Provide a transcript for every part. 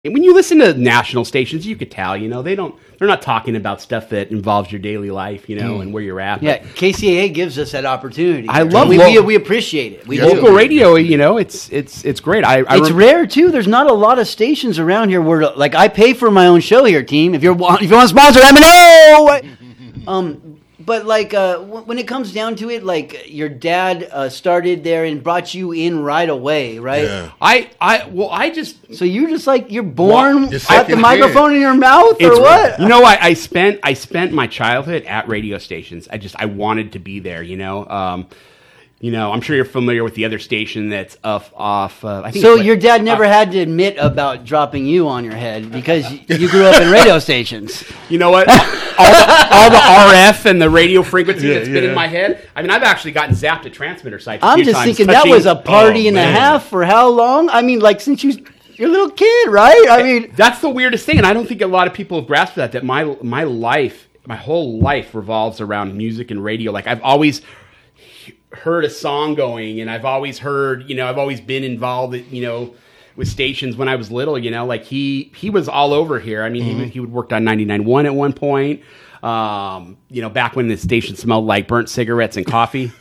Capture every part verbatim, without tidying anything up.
When you listen to national stations, you could tell, you know, they don't, they're not talking about stuff that involves your daily life, you know, mm. and where you're at. Yeah, K C A A gives us that opportunity. I love we, lo- we we appreciate it. We yeah. Local radio, you know, it's it's it's great. I, I it's rem- rare too. There's not a lot of stations around here where, like, I pay for my own show here, team. If you're if you want to sponsor, let me know. um. But, like, uh, w- when it comes down to it, like, your dad uh, started there and brought you in right away, right? Yeah. I, I, well, I just... So you're just, like, you're born well, at the microphone in your mouth, it's, or what? You know what? I spent, I spent my childhood at radio stations. I just, I wanted to be there, you know? Um, you know, I'm sure you're familiar with the other station that's off, off uh, I think so like, your dad never uh, had to admit about dropping you on your head because you grew up in radio stations. You know what? all, the, all the R F and the radio frequency yeah, that's been yeah. in my head. I mean, I've actually gotten zapped at transmitter sites. I'm just times, thinking touching, that was a party oh, and man. a half for how long? I mean, like, since you... You're a little kid, right? I mean... That's the weirdest thing, and I don't think a lot of people have grasped that, that my my life, my whole life revolves around music and radio. Like, I've always... heard a song going, and I've always heard, you know, I've always been involved, you know, with stations when I was little, you know, like he he was all over here. I mean, mm-hmm. he he would worked on ninety-nine point one at one point, um, you know, back when the station smelled like burnt cigarettes and coffee,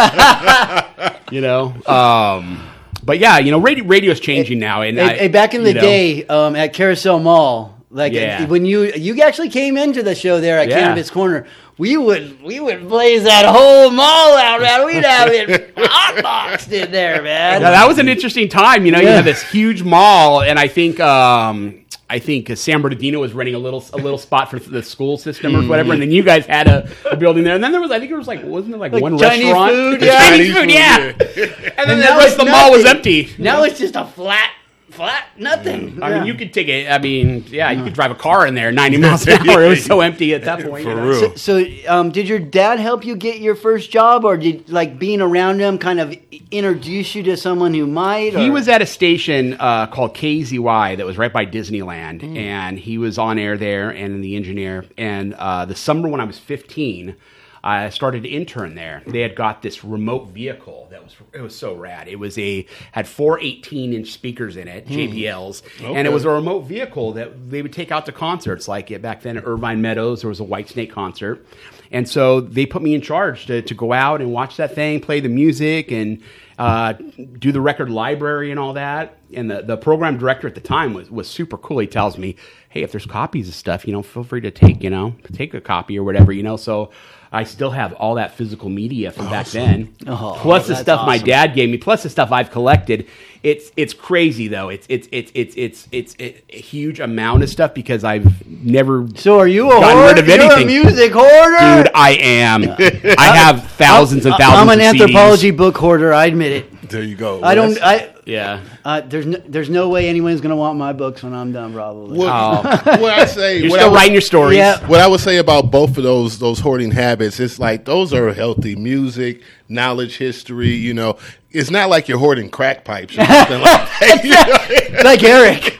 you know. Um, but yeah, you know, radio radio's changing now. And hey, I, hey, back in the know, day, um, at Carousel Mall, like yeah. when you you actually came into the show there at yeah. Cannabis Corner. We would we would blaze that whole mall out, man. We'd have it hotboxed in there, man. Yeah, that was an interesting time. You know, yeah. you had this huge mall, and I think um, I think San Bernardino was renting a little a little spot for the school system or whatever, and then you guys had a, a building there. And then there was, I think it was like, wasn't there like, like one Chinese restaurant? Food, yeah. Chinese Chinese food, yeah. yeah. And then and the rest of the mall was empty. Now it's just a flat. Flat, nothing. I yeah. mean, you could take it. I mean, yeah, you could drive a car in there ninety miles an hour. It was so empty at that point. For you know? real. So, so um, did your dad help you get your first job, or did like being around him kind of introduce you to someone who might? Or? He was at a station uh, called K Z Y that was right by Disneyland, Mm. and he was on air there and the engineer. And uh, the summer when I was fifteen, I started to intern there. They had got this remote vehicle that was it was so rad. It was a had four eighteen inch speakers in it, J B Ls, okay. and it was a remote vehicle that they would take out to concerts. Like back then at Irvine Meadows, there was a Whitesnake concert, and so they put me in charge to to go out and watch that thing, play the music, and uh, do the record library and all that. And the, the program director at the time was was super cool. He tells me, "Hey, if there's copies of stuff, you know, feel free to take you know take a copy or whatever, you know." So I still have all that physical media from awesome. back then, oh, plus the stuff awesome. my dad gave me, plus the stuff I've collected. It's it's crazy though. It's it's it's it's it's it's, it's a huge amount of stuff because I've never. So are you a gotten hoarder? rid of anything. You're a music hoarder, dude. I am. I have thousands and thousands. I'm an of anthropology C Ds. book hoarder. I admit it. There you go. I don't. I yeah. Uh, there's no, there's no way anyone's gonna want my books when I'm done. Probably. What, Oh. what I say, You're what still I would, writing your stories. Yeah. What I would say about both of those those hoarding habits, it's like those are healthy. Music, knowledge, history. You know, it's not like you're hoarding crack pipes or something like that. You know? Like Eric.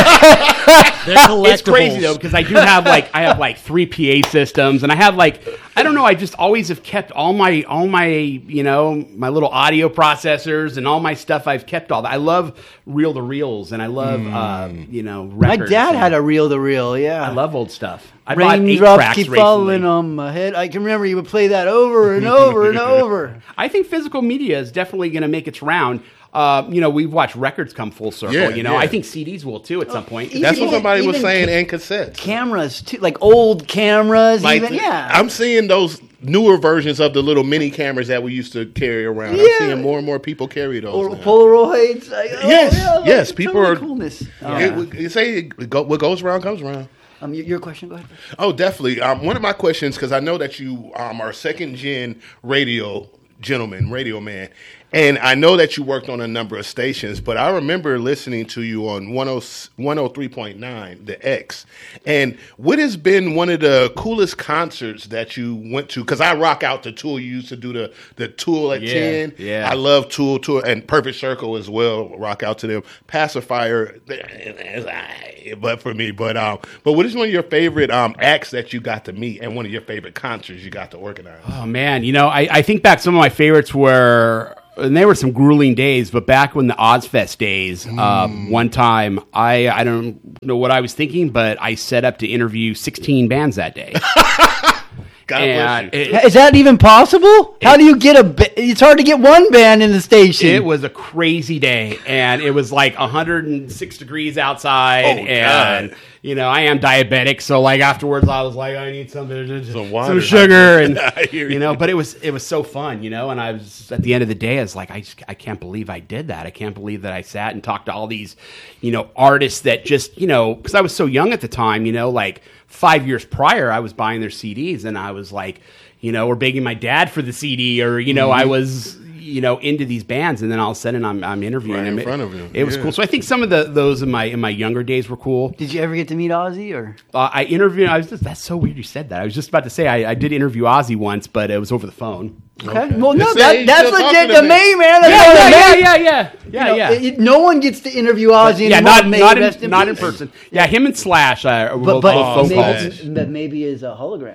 It's crazy though because I do have like I have like three P A systems and I have like I don't know I just always have kept all my all my you know my little audio processors and all my stuff. I've kept all that. I love reel to reels and I love mm. uh, you know my records. dad had a reel to reel. Yeah, I love old stuff. I bought eight Raindrops tracks keep recently. falling on my head. I can remember you would play that over and over and over. I think physical media is definitely going to make its round. Uh, you know, we've watched records come full circle. Yeah, you know, yeah. I think C Ds will too at some point. Even- That's what somebody was even saying. ca- And cassettes, Cameras too, like old cameras. like even yeah. I'm seeing those newer versions of the little mini cameras that we used to carry around. Yeah. I'm seeing more and more people carry those. or now. Polaroids. Like, oh, Yes, yeah, like, yes, some people of the are- coolness. Yeah. It- you say it go, what goes around comes around. Um, your, your question. Go ahead. Oh, definitely. Um, one of my questions, because I know that you um, are second gen radio gentleman, radio man, and I know that you worked on a number of stations, but I remember listening to you on one oh three point nine, the X. And what has been one of the coolest concerts that you went to? Because I rock out to Tool. You used to do the, the Tool at Yeah, ten. yeah. I love Tool, Tool, and Perfect Circle as well. Rock out to them. Pacifier, but for me. But um, but what is one of your favorite um acts that you got to meet, and one of your favorite concerts you got to organize? Oh man, you know, I, I think back some of my favorites were and they were some grueling days, but back when the Ozfest days, mm. um, one time, I, I don't know what I was thinking, but I set up to interview sixteen bands that day. God and bless you. It, Is that even possible? How do you get a? Ba- it's hard to get one band in the station. It was a crazy day, and it was like one hundred six degrees outside, Oh, and God. you know I am diabetic, so like afterwards I was like, I need something, Some some, water. sugar, and I hear you you. know. But it was it was so fun, you know. And I was at the end of the day, I was like, I just, I can't believe I did that. I can't believe that I sat and talked to all these, you know, artists that just, you know, because I was so young at the time, you know, like five years prior, I was buying their C Ds, and I was like, you know, or begging my dad for the C D, or you know, Mm-hmm. I was, you know, into these bands, and then all of a sudden I'm I'm interviewing Right in them. front it, of him, It was yeah. cool. So I think some of the those in my in my younger days were cool. Did you ever get to meet Ozzy or? Uh, I interviewed. I was just that's so weird you said that. I was just about to say I, I did interview Ozzy once, but it was over the phone. Okay. Well, no, Just that, say that's you're still legit talking to to me, me. man. That's Yeah, what I yeah, meant. yeah, yeah, yeah, yeah, You know, yeah. it- it- no one gets to interview Ozzy Yeah, anymore. not May not he rest in, not in peace. person. Yeah, him and Slash uh, were But, both but, both phone Slash. calls. maybe, but maybe as a hologram.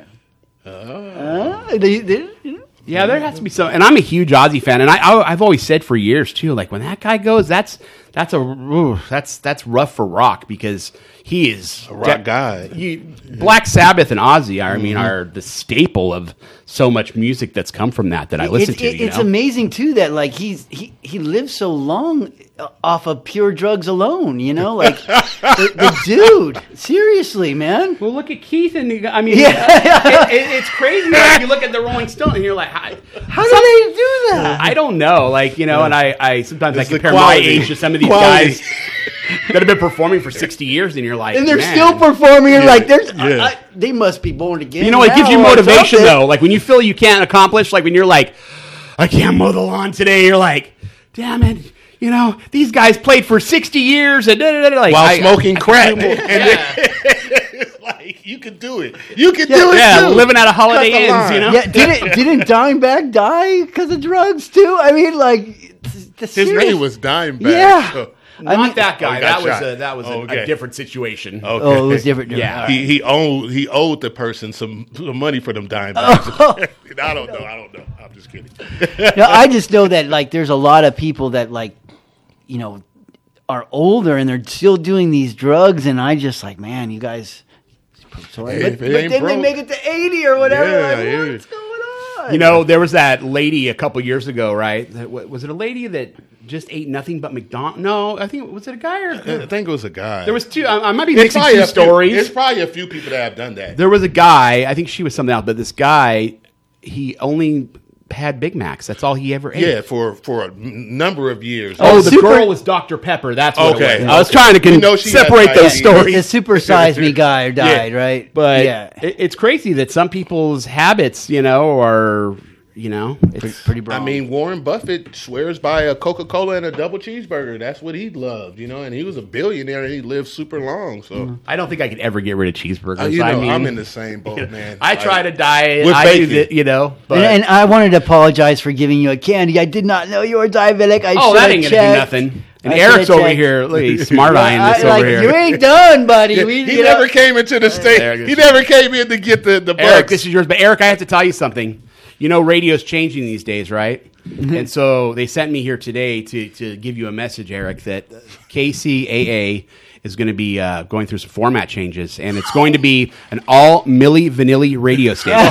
Uh, they, they, you know. Yeah, there has to be some, and I'm a huge Ozzy fan, and I, I I've always said for years too, like when that guy goes, that's that's a ooh, that's that's rough for rock because he is A rock guy. You, Black Sabbath and Ozzy, I mean, are the staple of so much music that's come from from that I listen it's, to. it- you it's know? amazing too that like he's he he lives so long off of pure drugs alone. You know, like the, the dude. Seriously, man. Well, look at Keith, and you, I mean, Yeah. it, it, it's crazy. Like, you look at the Rolling Stone, and you're like, how, How do they do that? I don't know. Like, you know, and I, I sometimes It's I the compare quality. my age to some of these Quality. guys that have been performing for sixty years, and you're like, And they're man. still performing. You're like, there's, yeah. I, I, they must be born again. You know, it gives you now or motivation something. though. Like when you feel you can't accomplish, like when you're like, I can't mow the lawn today. You're like, damn it. You know, these guys played for sixty years and da, da, da, da. like While I- smoking I- crack. I- And yeah. it's like, you can do it. You can do it yeah, too. living out of Holiday Cut the Inns, line. you know. Yeah, didn't didn't Dimebag die because of drugs too? I mean, like the His serious- name was Dimebag. Yeah. So- I Not mean- that guy. Oh, he got that was shot. a that was a, Oh, okay. a different situation. Okay. Oh, it was different. Yeah. He he owed he owed the person some, some money for them dime Oh. bags. I don't know. I don't know. I'm just kidding. No, I just know that like there's a lot of people that like, you know, are older and they're still doing these drugs, and I just like, man, you guys. Sorry, Hey, but, if but it then ain't they broke- make it to eighty or whatever. Yeah, like, I hear what's you. going on? You know, there was that lady a couple years ago, right? That- wa- Was it a lady that just ate nothing but McDonald's? No, I think was it a guy or I think it was a guy. there was two. I, I might be It's mixing probably two a few- stories. There's probably a few people that have done that. There was a guy. I think she was something else, but this guy, he only had Big Macs. That's all he ever ate. Yeah, for for a n- number of years. Oh, the Super- girl was Doctor Pepper. That's what Okay. it was. I was Okay. trying to con- You know she separate has those diabetes. the, stories. the super size me guy died, right? But yeah, it, it's crazy that some people's habits, you know, are, you know, it's pretty I broad. mean, Warren Buffett swears by a Coca Cola and a double cheeseburger. That's what he loved, you know. And he was a billionaire and he lived super long. So I don't think I could ever get rid of cheeseburgers. Uh, you know, I mean, I'm in the same boat, man. I try to diet. With I do bacon. the, you know, but and, and I wanted to apologize for giving you a candy. I did not know you were diabetic. I oh, should that have ain't gonna checked. do nothing. And I Eric's should've over checked. here, look, he's smart eyeing I- this like, over here. you ain't done, buddy. Yeah, We, he you never know, came into the state. Eric He is- never came in to get the the bucks. Eric, this is yours. But Eric, I have to tell you something. You know, radio's changing these days, right? And so they sent me here today to, to give you a message, Eric, that K C A A is going to be uh, going through some format changes, and it's going to be an all Milli Vanilli radio station.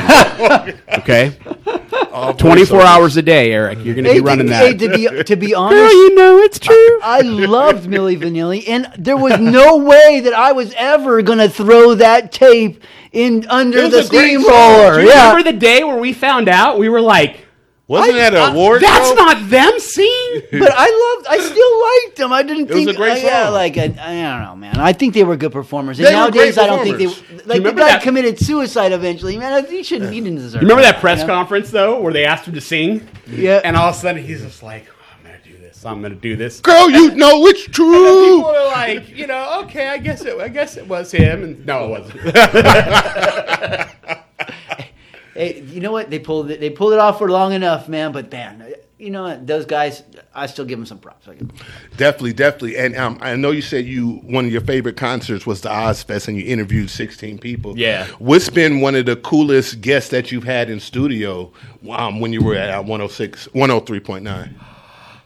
Okay, All twenty-four voiceovers. hours a day, Eric. You're going to Hey, be running to, that. hey, to be to be Girl, honest, you know it's true. I loved Milli Vanilli, and there was no way that I was ever going to throw that tape in under It was the a great steamroller. song. Do you Yeah, remember the day where we found out? We were like, Wasn't that an award "That's show? not them singing." but I loved. I still liked them. I didn't It was think. a great uh, yeah, song. like I, I don't know, man. I think they were good performers. And They were nowadays, great I don't think they. performers. Like the remember guy that- committed suicide eventually. Man, he shouldn't. He didn't deserve. Remember that you press know? conference though, where they asked him to sing? Yeah. And all of a sudden he's just like, oh, "I'm gonna do this. I'm gonna do this." Girl, you know it's And true. people are like, you know, okay, I guess it. I guess it was him. And no, it wasn't. Hey, you know what? They pulled it. They pulled it off for long enough, man. But man, you know what? Those guys, I still give them some props. I give them- Definitely, definitely. And um, I know you said you one of your favorite concerts was the Ozfest, and you interviewed sixteen people. Yeah. What's been one of the coolest guests that you've had in studio um, when you were at one oh six, one oh three point nine?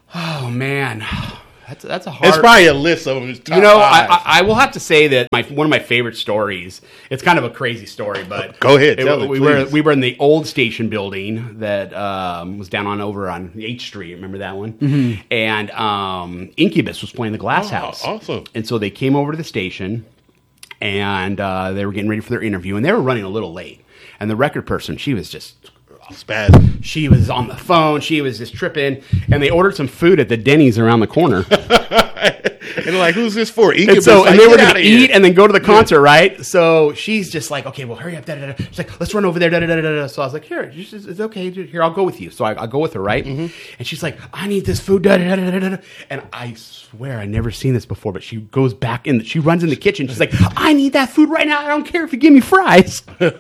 Oh man, that's that's a hard. It's probably a list of them. You know, I, I, I will have to say that my one of my favorite stories. It's kind of a crazy story, but go ahead. It, tell it, we please. were we were in the old station building that um, was down on over on H Street. Remember that one? Mm-hmm. And um, Incubus was playing the Glass Oh, House. awesome. And so they came over to the station, and uh, they were getting ready for their interview, and they were running a little late. And the record person, she was just. Spaz. She was on the phone. She was just tripping, and they ordered some food at the Denny's around the corner. And they're like, "Who's this for?" And so, like, and they were "Get going outta to here." eat and then go to the concert, yeah. right? So she's just like, "Okay, well, hurry up!" Da, da, da. She's like, "Let's run over there." Da, da, da, da. So I was like, "Here, it's, it's okay. Here, I'll go with you." So I, I'll go with her, right? Mm-hmm. And she's like, "I need this food." Da, da, da, da, da. And I swear, I never seen this before. But she goes back in. She runs in the kitchen. She's like, "I need that food right now. I don't care if you give me fries." And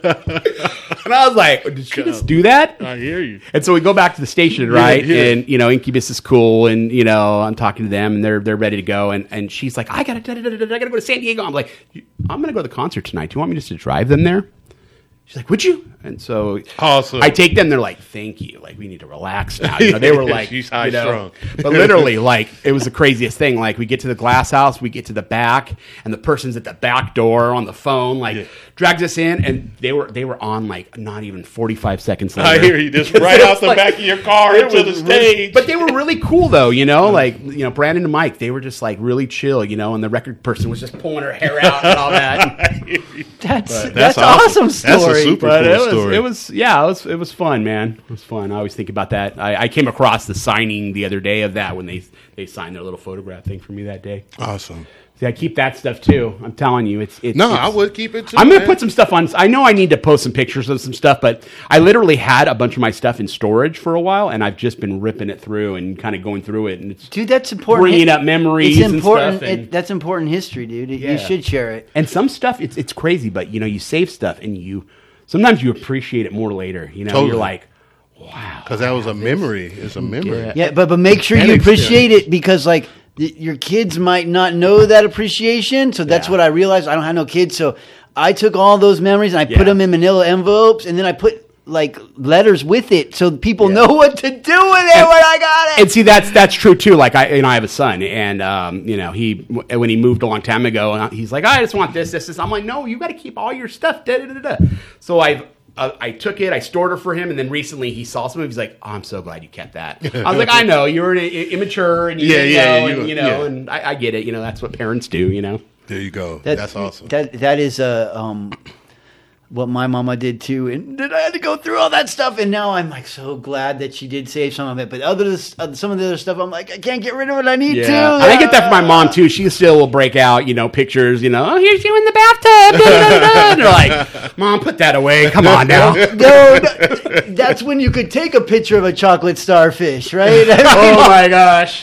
I was like, "Did she just do that?" I hear you. And so we go back to the station, right? Yeah, yeah. And you know, Incubus is cool, and you know, I'm talking to them, and they're they're ready to go, and and she's like, I gotta, da, da, da, da, I gotta go to San Diego. I'm like, I'm gonna go to the concert tonight. Do you want me just to drive them there? She's like, would you? And so awesome. I take them. They're like, thank you. Like, we need to relax now. You know, they were like, she's high you know, strung. But literally, like, it was the craziest thing. Like, we get to the Glass House, we get to the back, and the person's at the back door on the phone, like, yeah. drags us in, and they were they were on like not even forty-five seconds later. I hear you, just right out the like, back of your car into the stage. Really, but they were really cool though, you know, like you know, Brandon and Mike, they were just like really chill, you know, and the record person was just pulling her hair out and all that. that's, that's that's awesome. awesome story. That's a super but cool it was, story. It was yeah, it was it was fun, man. It was fun. I always think about that. I, I came across the signing the other day of that when they they signed their little photograph thing for me that day. Awesome. See, I keep that stuff too. I'm telling you, it's it's. No, it's, I would keep it too. I'm gonna man. put some stuff on. I know I need to post some pictures of some stuff, but I literally had a bunch of my stuff in storage for a while, and I've just been ripping it through and kind of going through it, and it's dude, that's important. Bringing up memories. It's important. And stuff and, it, that's important history, dude. It, yeah. You should share it. And some stuff, it's it's crazy, but you know, you save stuff, and you sometimes you appreciate it more later. You know, Totally. you're like, wow, because that was a memory. It's a memory. Yeah. Yeah, but but make sure And you appreciate experience. it because like. Your kids might not know that appreciation, so that's Yeah. what I realized. I don't have no kids, so I took all those memories and I Yeah. put them in manila envelopes, and then I put like letters with it, so people Yeah. know what to do with it And- when I got it. And see, that's that's true too. Like I, you know, I have a son, and um, you know, he when he moved a long time ago, and he's like, I just want this, this, this. I'm like, no, you got to keep all your stuff. Da, da, da, da. So I. Uh, I took it, I stored it for him, and then recently he saw some of it. He's like, oh, I'm so glad you kept that. I was like, I know, you were immature, and you Yeah, didn't yeah, know, you- and, you know, yeah. and I, I get it. You know, that's what parents do, you know. There you go. That- That's awesome. That that is uh, um, what my mama did too, and then I had to go through all that stuff, and now I'm like so glad that she did save some of it. But other uh, some of the other stuff, I'm like, I can't get rid of it. I need to. And I get that from my mom too. She still will break out, you know, pictures, you know, oh, here's you in the bathtub. Da, da, da, da. And they're like, Mom, put that away. Come on now. No, no, that's when you could take a picture of a chocolate starfish, right? Oh my gosh.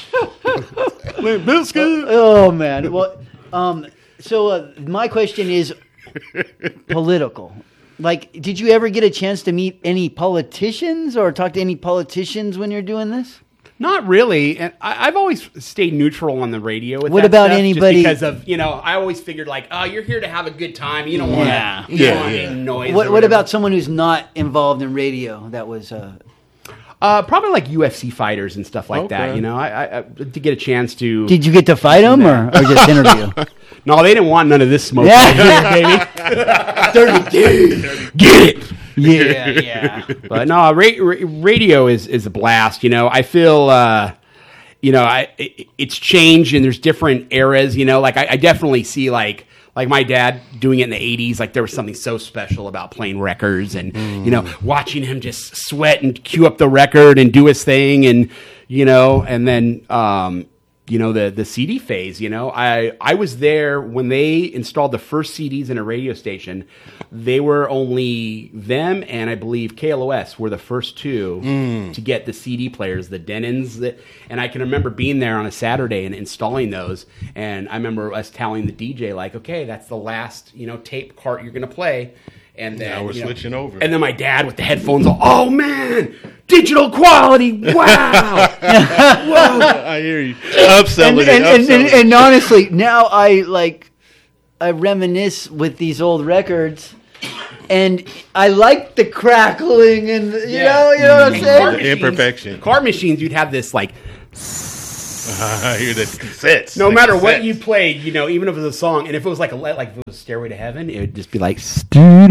Oh man. Well, um, so uh, my question is political. Like, did you ever get a chance to meet any politicians or talk to any politicians when you're doing this? Not really. And I, I've always stayed neutral on the radio. With What that about stuff, anybody- Just because of, you know, I always figured like, oh, you're here to have a good time. You don't want to Yeah. you Yeah, don't want yeah. any noise. What or What whatever. about someone who's not involved in radio? That was. Uh, Uh, probably like U F C fighters and stuff like Okay. that. You know, I, I, I to get a chance to. did you get to fight them or, or just interview? No, they didn't want none of this smoke. Yeah. Right here, baby. Get it. Yeah, yeah. But no, ra- ra- radio is, is a blast. You know, I feel, uh, you know, I it, it's changed and there's different eras. You know, like I, I definitely see like like my dad doing it in the eighties. Like there was something so special about playing records and Mm. you know watching him just sweat and cue up the record and do his thing and you know and then. Um, You know, the, the C D phase, you know, I, I was there when they installed the first C Ds in a radio station. They were only them and I believe K L O S were the first two Mm. to get the C D players, the Denons. That, and I can remember being there on a Saturday and installing those. And I remember us telling the D J, like, okay, that's the last, you know, tape cart you're going to play. And then Now we're you know, switching over. And then my dad with the headphones on, oh man, digital quality, wow. I hear you. Upselling and, it. and, and, upselling and, and honestly, now I like I reminisce with these old records, and I like the crackling and the, you Yeah. know, you know what I'm And saying. car The machines- imperfection. Car machines, you'd have this like I hear the cassettes. No the matter cassettes. what you played, you know, even if it was a song, and if it was like a like if it was Stairway to Heaven, it would just be like, you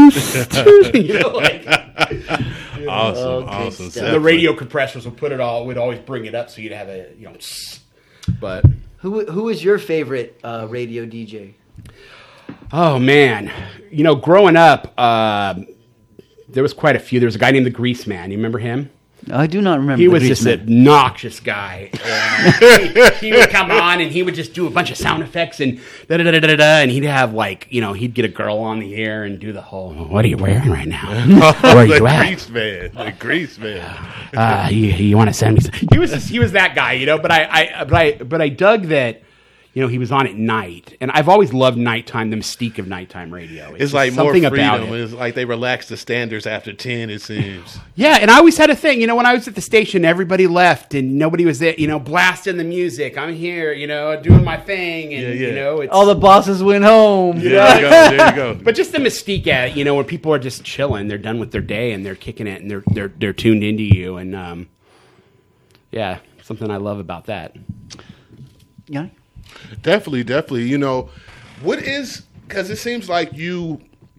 know, like Awesome, Okay, awesome. stuff. the radio compressors would put it all would always bring it up, so you'd have a you know, but Who who is your favorite uh, radio D J? oh man, you know, growing up, uh, there was quite a few. There was a guy named the Grease Man. You remember him? I do not remember. He the was Grease just Man. an obnoxious guy. And he, he would come on and he would just do a bunch of sound effects and da da da da da, da and he'd have like you know he'd get a girl on the air and do the whole what are you wearing right now? Where are the you at? grease man, the grease man. Uh, you you want to send me? Some? He was just, he was that guy, you know. But I, I but I but I dug that. You know, he was on at night, and I've always loved nighttime, the mystique of nighttime radio. It's just like more something freedom. about it. It's like they relax the standards after ten. It seems. Yeah, and I always had a thing. You know, when I was at the station, everybody left, and nobody was there. You know, blasting the music. I'm here, you know, doing my thing, and Yeah, yeah. you know, it's All the bosses went home. There you go. There you go. But just the mystique at it, you know, when people are just chilling, they're done with their day and they're kicking it and they're they're they're tuned into you, and um, yeah, something I love about that. Yeah. Definitely, definitely. You know, what is because it seems like you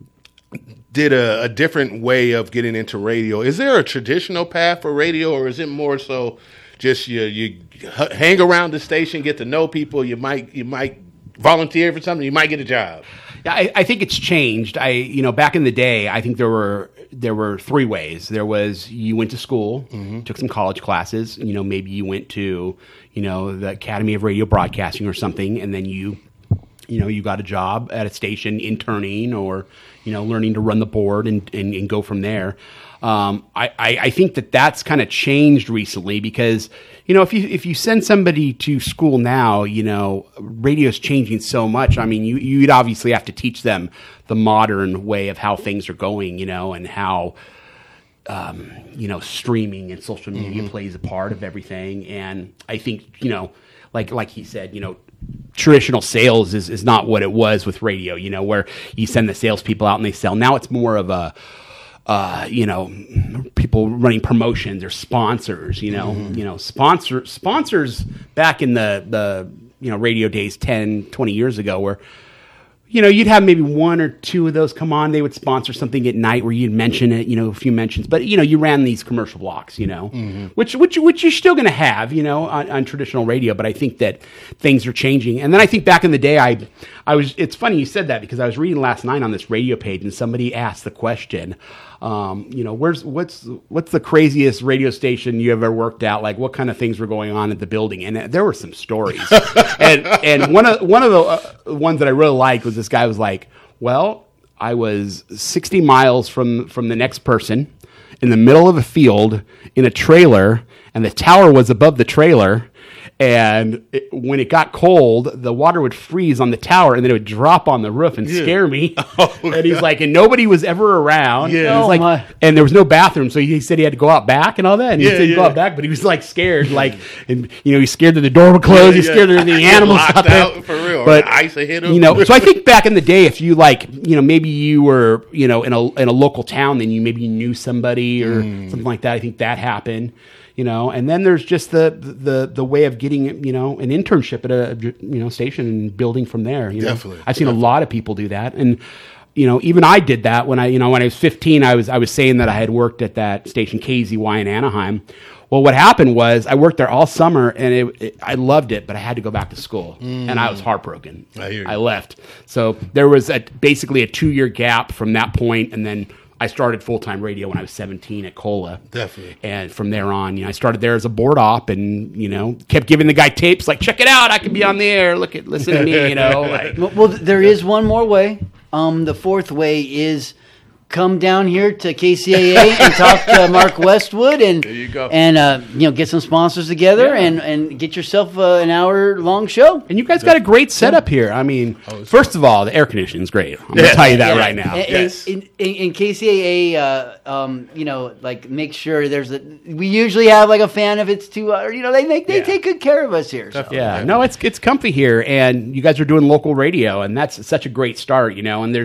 did a, a different way of getting into radio. Is there a traditional path for radio, or is it more so just you you h- hang around the station, get to know people? You might you might volunteer for something. You might get a job. Yeah, I, I think it's changed. I, you know, back in the day, I think there were there were three ways. There was you went to school, Mm-hmm. took some college classes. You know, maybe you went to, you know, the Academy of Radio Broadcasting or something, and then you, you know, you got a job at a station interning or, you know, learning to run the board and and, and go from there. Um, I, I, I think that that's kind of changed recently because, you know, if you if you send somebody to school now, you know, radio's changing so much. I mean, you, you'd obviously have to teach them the modern way of how things are going, you know, and how, um, you know, streaming and social media Mm-hmm. plays a part of everything. And I think, you know, like like he said, you know, traditional sales is, is not what it was with radio, you know, where you send the salespeople out and they sell. Now it's more of a, uh, you know, people running promotions or sponsors, you know, Mm-hmm. you know, sponsor sponsors back in the, the, you know, radio days ten, twenty years ago were, you know, you'd have maybe one or two of those come on. They would sponsor something at night where you'd mention it, you know, a few mentions. But, you know, you ran these commercial blocks, you know, Mm-hmm. which which which you're still going to have, you know, on, on traditional radio. But I think that things are changing. And then I think back in the day, I, I was, it's funny you said that because I was reading last night on this radio page and somebody asked the question, um, you know, where's, what's, what's the craziest radio station you ever worked at? Like what kind of things were going on at the building? And there were some stories. and, and one of, one of the uh, ones that I really liked was this guy was like, well, I was sixty miles from, from the next person in the middle of a field in a trailer, and the tower was above the trailer. And it, when it got cold, the water would freeze on the tower, and then it would drop on the roof and Yeah. scare me. Oh, and he's like, and nobody was ever around. Yeah. And he's Oh, like, my. and there was no bathroom, so he said he had to go out back and all that. And he Yeah, said he'd go yeah. out back, but he was like scared, like, and you know, he's scared that the door would close. Yeah, he's yeah. scared that the animals Locked out there. out for real, or But the ice will hit him. you know, so I think back in the day, if you like, you know, maybe you were, you know, in a in a local town, then you maybe you knew somebody or Mm. something like that. I think that happened. You know, and then there's just the the the way of getting, you know, an internship at a, you know, station and building from there. You know? Definitely, I've seen a lot of people do that, and you know, even I did that when I, you know, when I was fifteen. I was I was saying that I had worked at that station K Z Y in Anaheim. Well, what happened was I worked there all summer, and it, it, I loved it, but I had to go back to school, and I was heartbroken. I hear you. I left, so there was a, basically a two year gap from that point, and then I started full time radio when I was seventeen at Cola. Definitely. And from there on, you know, I started there as a board op, and you know, kept giving the guy tapes like, check it out, I can be on the air. Look at, listen to me, you know. Like, Well, well, there is one more way. Um, the fourth way is come down here to K C A A and talk to Mark Westwood, and There you go. and uh, you know, get some sponsors together Yeah. and, and get yourself uh, an hour long show. and you guys got a great setup here. I mean, it's first of all, the air conditioning is great. I'm gonna Yeah. tell you that Yeah. right now. And, Yes. in, in, in K C A A, uh, um, you know, like make sure there's a. We usually have like a fan if it's too, uh, you know, they make they Yeah. take good care of us here. So. Definitely. Yeah, no, it's it's comfy here, and you guys are doing local radio, and that's such a great start, you know. And there's,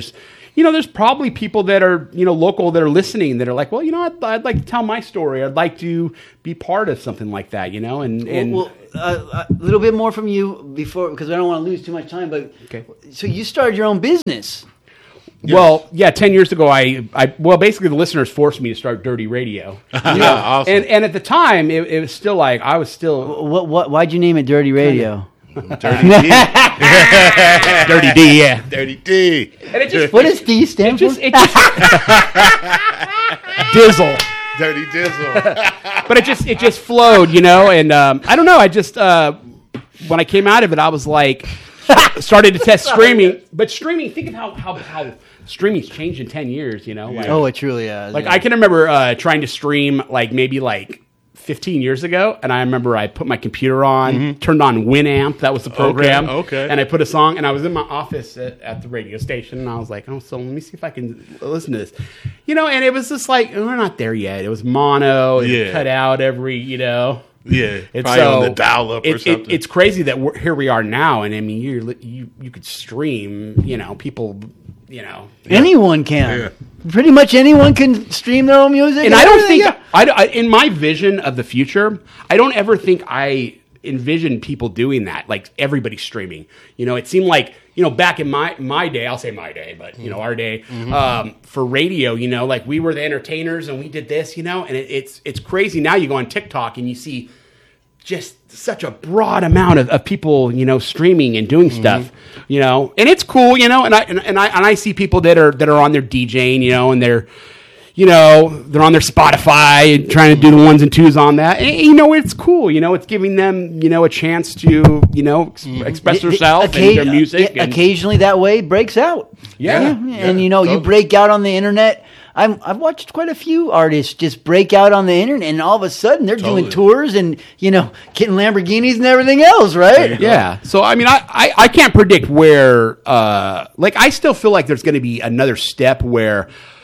you know, there's probably people that are, you know, local that are listening that are like, well, you know, I'd, I'd like to tell my story. I'd like to be part of something like that, you know, and, and well, well uh, a little bit more from you before, because I don't want to lose too much time. But okay. So you started your own business. Yes. Well, yeah, ten years ago, I, I, well, basically the listeners forced me to start Dirty Radio. Yeah, awesome. And, and at the time, it, it was still like, I was still... What, what, why'd you name it Dirty Radio? Dirty D. Dirty D, yeah. Dirty D. And it just... What does D stand It just... for? It just Dizzle. Dirty Dizzle. But it just, it just flowed, you know, and um, I don't know, I just, uh, when I came out of it, I was like, started to test streaming. But streaming, think of how, how, how streaming's changed in ten years, you know? Like, Oh, it truly is. Like yeah. I can remember uh, trying to stream like maybe like fifteen years ago, and I remember I put my computer on, mm-hmm. turned on Winamp, that was the program, Okay, okay. and I put a song, and I was in my office at, at the radio station, and I was like, oh, so let me see if I can listen to this, you know, and it was just like, we're not there yet. It was mono, it Yeah. cut out every, you know. Yeah, And probably so on the dial-up or it, something. It, it's crazy that we're, here we are now, and I mean, you're, you you could stream, you know, people, you know. Anyone can. Yeah. Pretty much anyone can stream their own music. And I don't think, yeah. I, I, in my vision of the future, I don't ever think I envision people doing that, like everybody streaming. You know, it seemed like, you know, back in my, my day, I'll say my day, but, you know, our day, Mm-hmm. um, for radio, you know, like we were the entertainers and we did this, you know, and it, it's it's crazy. Now you go on TikTok and you see just such a broad amount of, of people, you know, streaming and doing Mm-hmm. stuff, you know, and it's cool, you know, and I and, and I and I see people that are that are on their DJing, you know, and they're, you know, they're on their Spotify and trying to do the ones and twos on that. And, you know, it's cool, you know, it's giving them, you know, a chance to, you know, ex- express themselves Occa- and their music. yeah, and, occasionally that way breaks out. Yeah. and Yeah, you know, you totally. break out on the internet. I'm, I've watched quite a few artists just break out on the internet, and all of a sudden they're doing Totally. tours and, you know, getting Lamborghinis and everything else, right? Yeah. So, I mean, I, I, I can't predict where, uh, like, I still feel like there's going to be another step where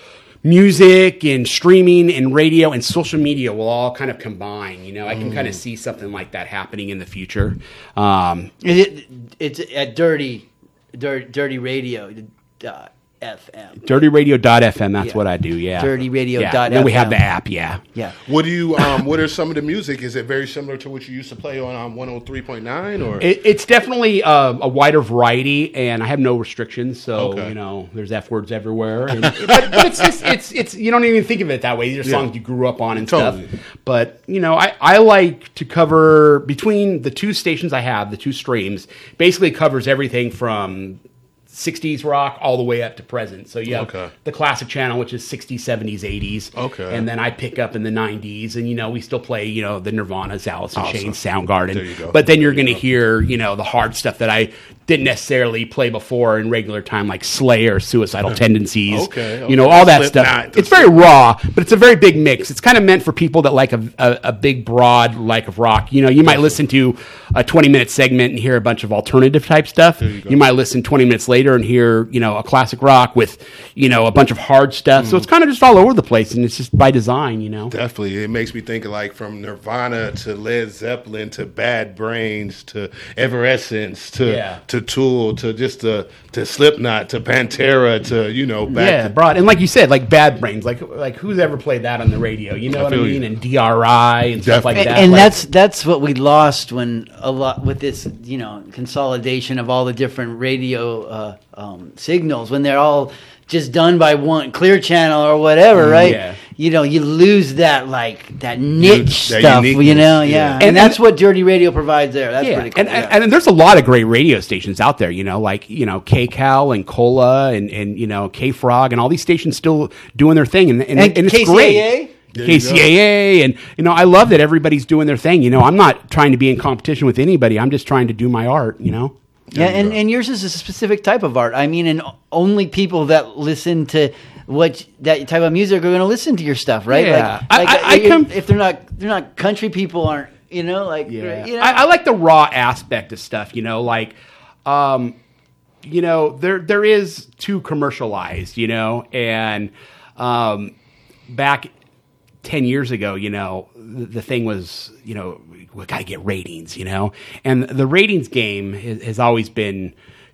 music and streaming and radio and social media will all kind of combine. You know, I can kind of see something like that happening in the future. Um, It, it's at Dirty, Dirty, Dirty Radio dot F M. dirty radio dot f m, that's Yeah. what I do, yeah. dirty radio dot f m. Yeah. Then we have the app, yeah. Yeah. What do you? Um, what are some of the music? Is it very similar to what you used to play on um, one hundred three point nine? Or It, it's definitely uh, a wider variety, and I have no restrictions. So Okay. you know, there's f words everywhere. And, but, but it's just it's it's you don't even think of it that way. These are Yeah. songs you grew up on and Totally. stuff. But you know, I, I like to cover between the two stations I have, the two streams. Basically, covers everything from sixties rock all the way up to present. So you have Okay. the classic channel, which is sixties, seventies, eighties. Okay. And then I pick up in the nineties, and you know, we still play, you know, the Nirvana's, Alice in Awesome. Chains, Soundgarden. There you go. But then you're There going you to go. hear, you know, the hard stuff that I didn't necessarily play before in regular time, like Slayer, Suicidal Tendencies, Okay, you know, okay. all that Slipknot, stuff. the It's very raw, but it's a very big mix. It's kind of meant for people that like a, a, a big, broad like of rock. You know, you might listen to a twenty minute segment and hear a bunch of alternative type stuff. you You, go. might listen twenty minutes later and hear, you know, a classic rock with, you know, a bunch of hard stuff. Mm. So it's kind of just all over the place, and it's just by design, you know. Definitely, it makes me think of like from Nirvana to Led Zeppelin to Bad Brains to Everessence to Yeah. to Tool to just to, to Slipknot to Pantera to you know back Yeah, to, broad, and like you said, like Bad Brains, like like who's ever played that on the radio? You know I what I feel mean? you. And D R I and stuff like Definitely. that. And, and Like- that's that's what we lost when a lot with this, you know, consolidation of all the different radio uh, um, signals when they're all just done by one Clear Channel or whatever, right? Yeah. You know, you lose that like that niche that stuff, you uniqueness, know, yeah. yeah. And, And- that's and- what Dirty Radio provides there. That's yeah, pretty cool. and, yeah. and and there's a lot of great radio stations out there. You know, like you know K Cal and Cola and and you know K Frog and all these stations still doing their thing, and and, And and it's K C A A? great. There you K C A A, and you know, I love that everybody's doing their thing. You know, I'm not trying to be in competition with anybody. I'm just trying to do my art. You know. Yeah, you and, go. and yours is a specific type of art. I mean, and only people that listen to what that type of music are going to listen to your stuff, right? Yeah. Like, I- like, I- I if- come- if they're not they're not country people, aren't you know? Like, Yeah, you know? I, I like the raw aspect of stuff. You know, like, um, you know, there there is too commercialized. You know, and um, back ten years ago, you know, the, the thing was, you know, we got to get ratings. You know, and the ratings game has, has always been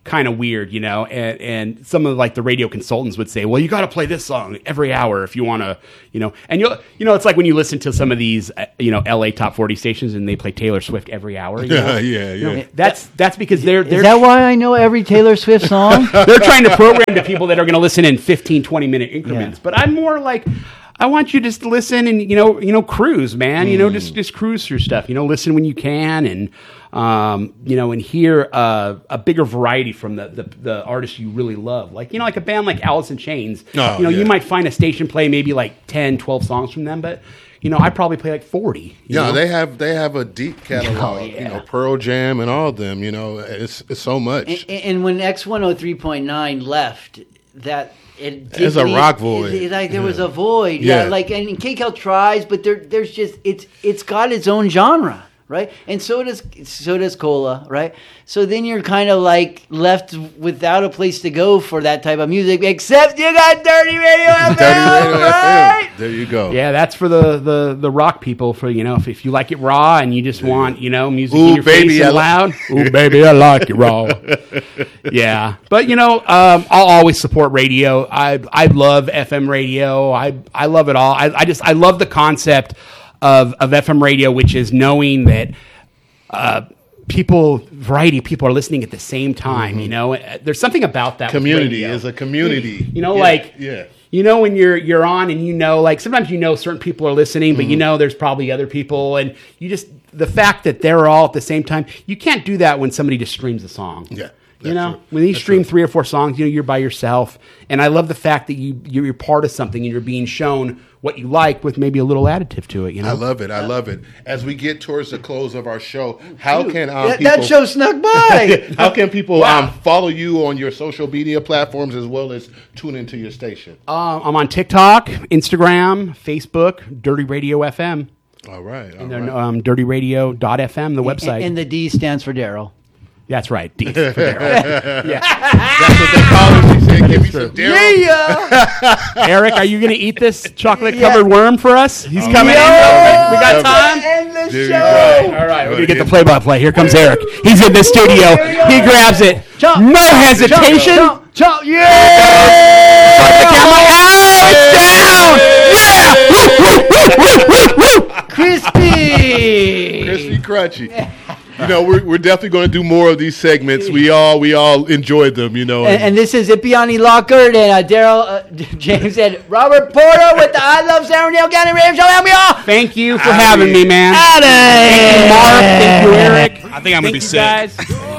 kind of weird, you know, and, and some of like the radio consultants would say, well, you got to play this song every hour if you want to, you know, and you'll, you know, it's like when you listen to some of these, uh, you know, L A top forty stations and they play Taylor Swift every hour. You know? yeah, yeah. You know, that's, that's because they're, they're, Is that why I know every Taylor Swift song? they're trying to program to people that are going to listen in fifteen, twenty minute increments. Yeah. But I'm more like, I want you just to listen and, you know, you know, cruise, man, mm. you know, just, just cruise through stuff, you know, listen when you can and, um, you know, and hear uh, a bigger variety from the, the, the artists you really love. Like, you know, like a band like Alice in Chains, oh, you know, yeah. you might find a station play maybe like ten, twelve songs from them, but, you know, I probably play like forty. Yeah, know? they have they have a deep catalog. Oh, yeah. You know, Pearl Jam and all of them. You know, it's it's so much. And, and when X one oh three point nine left, that it There's a it- rock it- void. it- like there Yeah. was a void. Yeah, Yeah. like and K Cal tries, but there there's just it's it's got its own genre. Right, and so does so does Cola, right? So then you're kind of like left without a place to go for that type of music, except you got Dirty Radio F M, Dirty Radio right? F M. There you go. Yeah, that's for the, the, the rock people. For you know, if, if you like it raw and you just want you know music Ooh, in your baby, face I and li- loud. Ooh, baby, I like it raw. Yeah, but you know, um, I'll always support radio. I I love F M radio. I I love it all. I, I just I love the concept of of F M radio, which is knowing that. Uh, people, variety of people are listening at the same time. You know, there's something about that. with Community radio. is a community. You know, Yeah, like yeah. you know when you're you're on and you know, like sometimes you know certain people are listening, but you know there's probably other people, and you just the fact that they're all at the same time. You can't do that when somebody just streams a song. Yeah. You That's know, true. when you That's stream true. three or four songs, you know you're by yourself, and I love the fact that you you're part of something and you're being shown what you like with maybe a little additive to it. You know, I love it. I love it. As we get towards the close of our show, how can um, that, people, that show snuck by. how can people Wow. um, follow you on your social media platforms as well as tune into your station? um, I'm on TikTok, Instagram, Facebook, Dirty Radio F M, All right. All and right. then um, dirty radio dot f m, the website. And, and the D stands for Daryl. That's right, D for Daryl. Yeah. That's what they call it. She said, "Give me some Daryl." Yeah. Eric, are you going to eat this chocolate Yeah. covered worm for us? He's coming Yo! in. We got Love time? End the There you show. go. All right, we're going to get the Go play by play. Here comes Eric. He's in the studio. He grabs it. Chomp. No hesitation. Chomp, chomp, yeah! Shut the camera. Oh, it's down. Yeah. Crispy. Crispy crunchy. You know, we're, we're definitely going to do more of these segments. We all we all enjoyed them. You know, And, and this is Ipiani Lockhart and uh, Daryl uh, James and Robert Porter with the I Love San Diego County Radio Show. Help me off! Thank you for Outta having here. me, man. Outta Thank you, Mark. Thank you, Eric. I think I'm gonna Thank be you, sick. guys.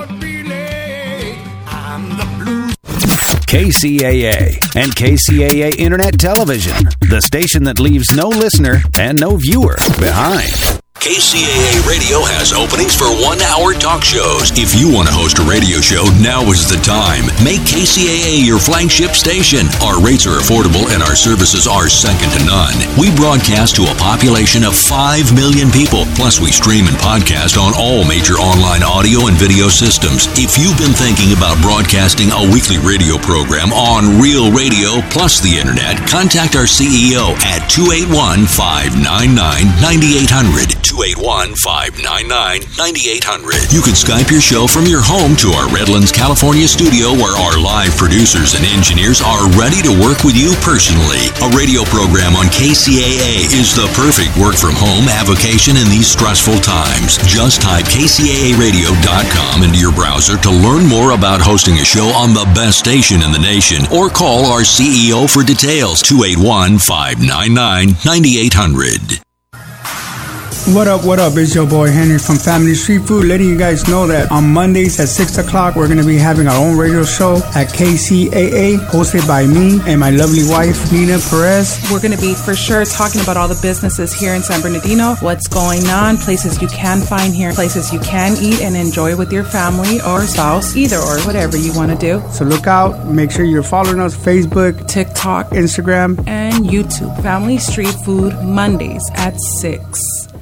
K C A A and K C A A Internet Television, the station that leaves no listener and no viewer behind. K C A A Radio has openings for one-hour talk shows. If you want to host a radio show, now is the time. Make K C A A your flagship station. Our rates are affordable and our services are second to none. We broadcast to a population of five million people. Plus, we stream and podcast on all major online audio and video systems. If you've been thinking about broadcasting a weekly radio program on Real Radio plus the Internet, contact our C E O at two eight one, five nine nine, nine eight hundred. two eight one, five nine nine, nine eight hundred. You can Skype your show from your home to our Redlands, California studio where our live producers and engineers are ready to work with you personally. A radio program on K C A A is the perfect work from home avocation in these stressful times. Just type K C A A radio dot com into your browser to learn more about hosting a show on the best station in the nation or call our C E O for details, two eight one, five nine nine, nine eight hundred. What up, what up? It's your boy Henry from Family Street Food, letting you guys know that on Mondays at six o'clock, we're going to be having our own radio show at K C A A, hosted by me and my lovely wife, Nina Perez. We're going to be for sure talking about all the businesses here in San Bernardino, what's going on, places you can find here, places you can eat and enjoy with your family or spouse, either or whatever you want to do. So look out. Make sure you're following us Facebook, TikTok, Instagram. and YouTube. Family Street Food, Mondays at six.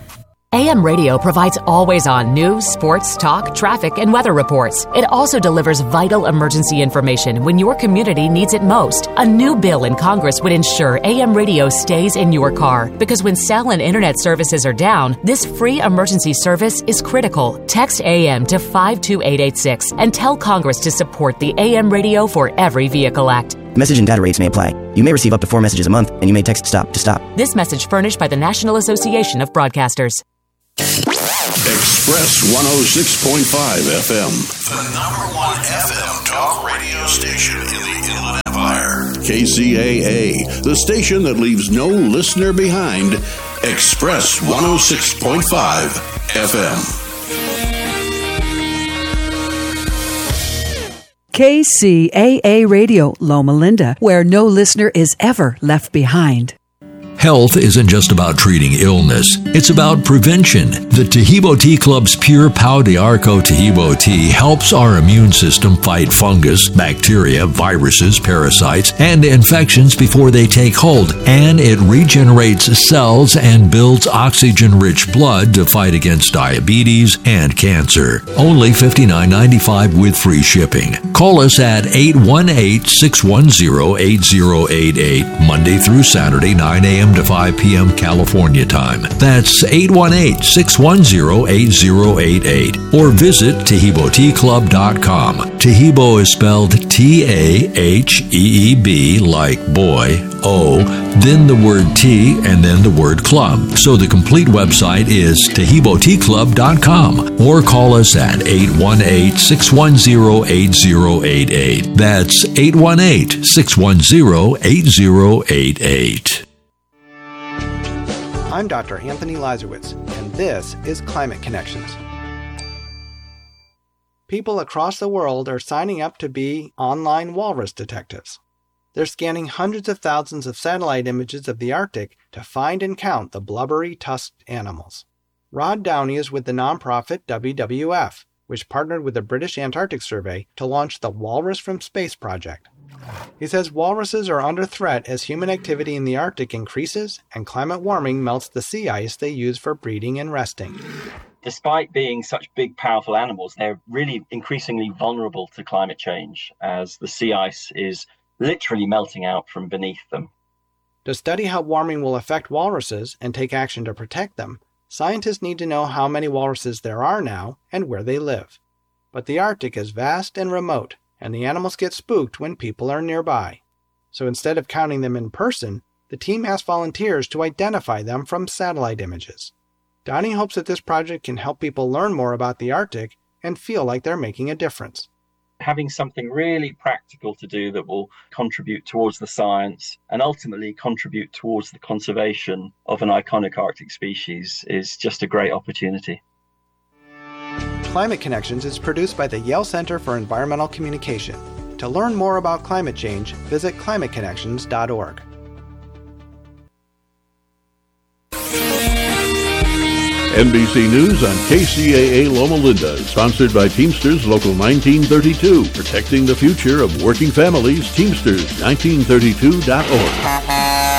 A M Radio provides always-on news, sports, talk, traffic, and weather reports. It also delivers vital emergency information when your community needs it most. A new bill in Congress would ensure A M Radio stays in your car, because when cell and internet services are down, this free emergency service is critical. Text A M to five two eight eight six and tell Congress to support the A M Radio for Every Vehicle Act. Message and data rates may apply. You may receive up to four messages a month, and you may text STOP to stop. This message furnished by the National Association of Broadcasters. Express one oh six point five F M. The number one F M talk radio station in the Inland Empire. K C A A, the station that leaves no listener behind. Express one oh six point five F M. K C A A Radio, Loma Linda, where no listener is ever left behind. Health isn't just about treating illness. It's about prevention. The Tahibo Tea Club's Pure Pau de Arco Tahibo tea helps our immune system fight fungus, bacteria, viruses, parasites, and infections before they take hold. And it regenerates cells and builds oxygen-rich blood to fight against diabetes and cancer. Only fifty-nine ninety-five with free shipping. Call us at eight one eight, six one zero, eight zero eight eight, Monday through Saturday, nine a.m. to five p.m. California time. That's eight one eight, six one zero, eight zero eight eight. Or visit Tahibo Tea Club dot com. Tahibo is spelled T A H E E B like boy, O, then the word tea, and then the word club. So the complete website is Tahibo Tea Club dot com. Or call us at eight one eight, six one zero, eight zero eight eight. That's eight one eight, six one zero, eight zero eight eight. I'm Doctor Anthony Lazarowitz, and this is Climate Connections. People across the world are signing up to be online walrus detectives. They're scanning hundreds of thousands of satellite images of the Arctic to find and count the blubbery, tusked animals. Rod Downey is with the nonprofit W W F, which partnered with the British Antarctic Survey to launch the Walrus from Space project. He says walruses are under threat as human activity in the Arctic increases and climate warming melts the sea ice they use for breeding and resting. Despite being such big, powerful animals, they're really increasingly vulnerable to climate change as the sea ice is literally melting out from beneath them. To study how warming will affect walruses and take action to protect them, scientists need to know how many walruses there are now and where they live. But the Arctic is vast and remote, and the animals get spooked when people are nearby. So instead of counting them in person, the team asked volunteers to identify them from satellite images. Downey hopes that this project can help people learn more about the Arctic and feel like they're making a difference. Having something really practical to do that will contribute towards the science and ultimately contribute towards the conservation of an iconic Arctic species is just a great opportunity. Climate Connections is produced by the Yale Center for Environmental Communication. To learn more about climate change, visit climate connections dot org. N B C News on K C A A Loma Linda is sponsored by Teamsters Local nineteen thirty-two, protecting the future of working families. Teamsters nineteen thirty-two dot org.